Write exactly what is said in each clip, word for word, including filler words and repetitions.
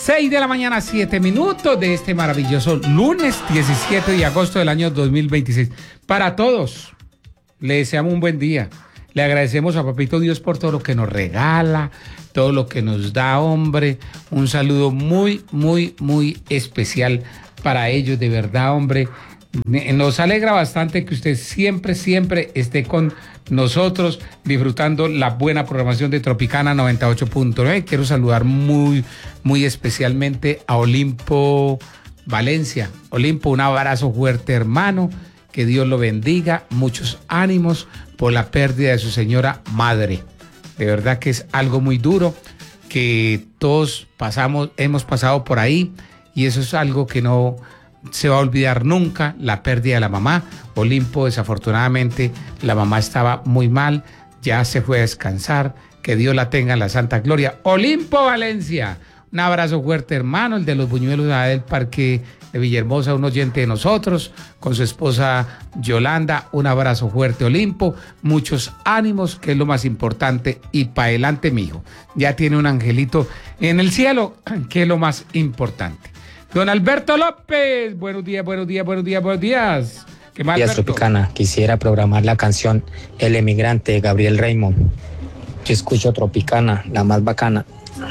seis de la mañana, siete minutos de este maravilloso lunes diecisiete de agosto del año dos mil veintiséis. Para todos, le deseamos un buen día. Le agradecemos a Papito Dios por todo lo que nos regala, todo lo que nos da, hombre. Un saludo muy, muy, muy especial para ellos, de verdad, hombre. Nos alegra bastante que usted siempre, siempre esté con nosotros disfrutando la buena programación de Tropicana noventa y ocho punto nueve. Quiero saludar muy, muy especialmente a Olimpo Valencia. Olimpo, un abrazo fuerte, hermano. Que Dios lo bendiga. Muchos ánimos por la pérdida de su señora madre. De verdad que es algo muy duro, que todos pasamos, hemos pasado por ahí, y eso es algo que no se va a olvidar nunca, la pérdida de la mamá. Olimpo, desafortunadamente, la mamá estaba muy mal, ya se fue a descansar, que Dios la tenga en la santa gloria. Olimpo Valencia, un abrazo fuerte, hermano, el de los buñuelos del Parque de Villahermosa, un oyente de nosotros, con su esposa Yolanda, un abrazo fuerte, Olimpo, muchos ánimos, que es lo más importante, y para adelante, mijo, ya tiene un angelito en el cielo, que es lo más importante. Don Alberto López, buenos días, buenos días, buenos días, buenos días. ¿Qué más, Días, Tropicana? Quisiera programar la canción El Emigrante de Gabriel Raymond. Yo escucho Tropicana, la más bacana.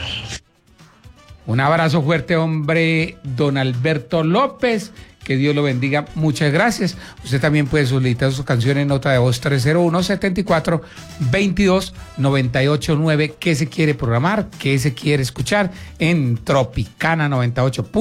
Un abrazo fuerte, hombre, don Alberto López, que Dios lo bendiga, muchas gracias. Usted también puede solicitar su canción en nota de voz tres cero uno, setenta y cuatro, veintidós, noventa y ocho, nueve. ¿Qué se quiere programar? ¿Qué se quiere escuchar en Tropicana noventa y ocho?